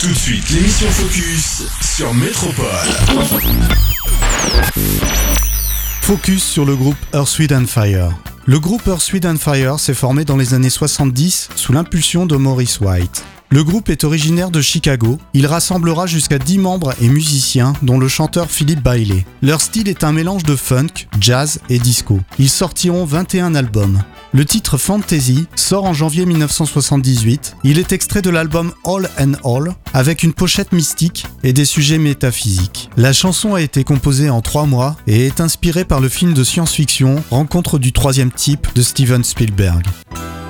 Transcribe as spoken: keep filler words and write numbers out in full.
Tout de suite, l'émission Focus sur Métropole. Focus sur le groupe Earth, Wind and Fire. Le groupe Earth, Wind and Fire s'est formé dans les années soixante-dix sous l'impulsion de Maurice White. Le groupe est originaire de Chicago. Il rassemblera jusqu'à dix membres et musiciens, dont le chanteur Philip Bailey. Leur style est un mélange de funk, jazz et disco. Ils sortiront vingt et un albums. Le titre Fantasy sort en janvier dix-neuf cent soixante-dix-huit. Il est extrait de l'album All and All, avec une pochette mystique et des sujets métaphysiques. La chanson a été composée en trois mois et est inspirée par le film de science-fiction Rencontre du troisième type de Steven Spielberg.